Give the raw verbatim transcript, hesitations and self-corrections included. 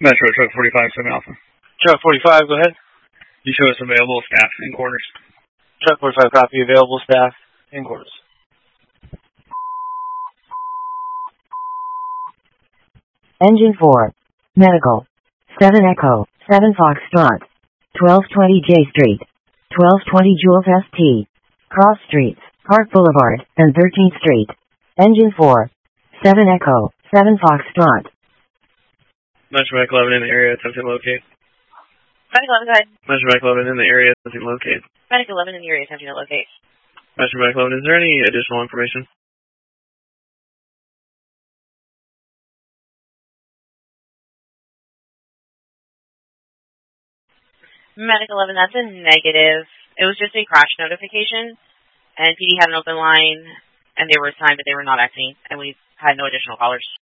Metro Truck forty-five, seven Alpha. Truck forty-five, go ahead. You show us available staff in quarters. Truck forty-five, copy, available staff in quarters. Engine four. Medical. seven Echo. seven Foxtrot. twelve twenty J Street. twelve twenty Jules S T. Cross Streets, Park Boulevard, and thirteenth Street. Engine four. seven Echo. seven Foxtrot. Metro Medic eleven in the area, attempting to locate. Medic eleven, go ahead. Metro Medic eleven in the area, attempting to locate. Medic eleven in the area, attempting to locate. Metro Medic eleven, is there any additional information? Medic eleven, that's a negative. It was just a crash notification, and P D had an open line, and they were assigned, but they were not acting, and we had no additional callers.